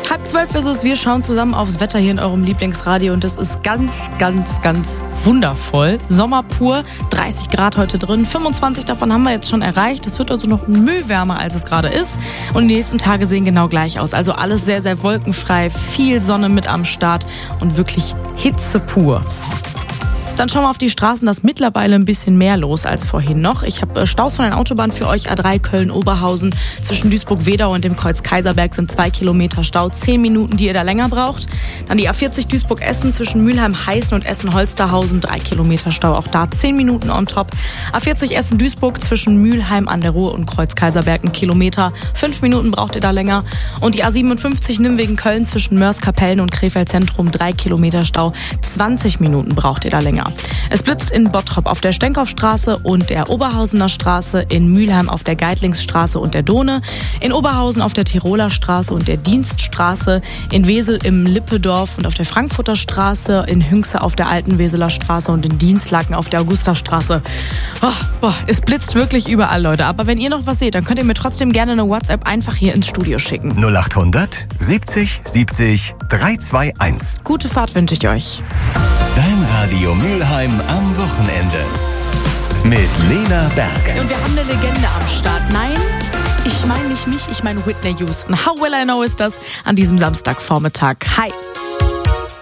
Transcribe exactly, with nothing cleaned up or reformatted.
Halb zwölf ist es, wir schauen zusammen aufs Wetter hier in eurem Lieblingsradio und das ist ganz, ganz, ganz wundervoll. Sommer pur, dreißig Grad heute drin, fünfundzwanzig davon haben wir jetzt schon erreicht. Es wird also noch Mühe wärmer, als es gerade ist und die nächsten Tage sehen genau gleich aus. Also alles sehr, sehr wolkenfrei, viel Sonne mit am Start und wirklich Hitze pur. Dann schauen wir auf die Straßen, da ist mittlerweile ein bisschen mehr los als vorhin noch. Ich habe Staus von den Autobahnen für euch. A drei Köln-Oberhausen zwischen Duisburg-Wedau und dem Kreuz Kaiserberg sind zwei Kilometer Stau, zehn Minuten, die ihr da länger braucht. Dann die A vierzig Duisburg-Essen zwischen Mülheim-Heißen und Essen-Holsterhausen, drei Kilometer Stau, auch da zehn Minuten on top. A vierzig Essen-Duisburg zwischen Mülheim an der Ruhr und Kreuz Kaiserberg ein Kilometer, fünf Minuten braucht ihr da länger. Und die A siebenundfünfzig Nimwegen-Köln zwischen Mörs-Kapellen und Krefeld-Zentrum, drei Kilometer Stau, zwanzig Minuten braucht ihr da länger. Es blitzt in Bottrop auf der Stenkopfstraße und der Oberhausener Straße, in Mülheim auf der Geitlingsstraße und der Dohne, in Oberhausen auf der Tiroler Straße und der Dienststraße, in Wesel im Lippedorf und auf der Frankfurter Straße, in Hünxe auf der alten Weseler Straße und in Dienstlaken auf der Augustastraße. Oh, boah, es blitzt wirklich überall, Leute. Aber wenn ihr noch was seht, dann könnt ihr mir trotzdem gerne eine WhatsApp einfach hier ins Studio schicken. null achthundert siebzig siebzig dreihunderteinundzwanzig. Gute Fahrt wünsche ich euch. Dein Radio Mülheim am Wochenende. Mit Lena Berger. Und wir haben eine Legende am Start. Nein, ich meine nicht mich, ich meine Whitney Houston. How will I know ist das an diesem Samstagvormittag. Hi.